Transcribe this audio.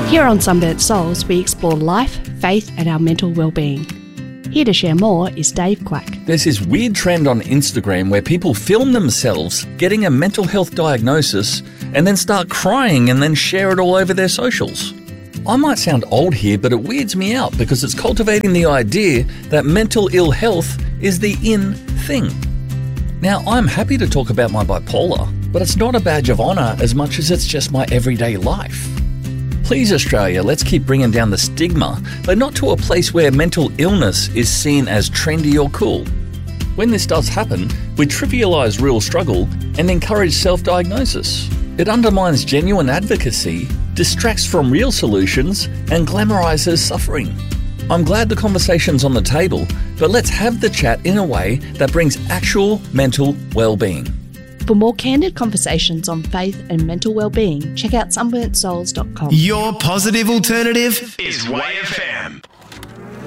Here on Sunburnt Souls, we explore life, faith and our mental well-being. Here to share more is Dave Quack. There's this weird trend on Instagram where people film themselves getting a mental health diagnosis and then start crying and then share it all over their socials. I might sound old here, but it weirds me out because it's cultivating the idea that mental ill health is the in thing. Now, I'm happy to talk about my bipolar, but it's not a badge of honour as much as it's just my everyday life. Please, Australia, let's keep bringing down the stigma, but not to a place where mental illness is seen as trendy or cool. When this does happen, we trivialise real struggle and encourage self-diagnosis. It undermines genuine advocacy, distracts from real solutions, and glamorises suffering. I'm glad the conversation's on the table, but let's have the chat in a way that brings actual mental well-being. For more candid conversations on faith and mental well-being, check out sunburntsouls.com. Your positive alternative is Way FM.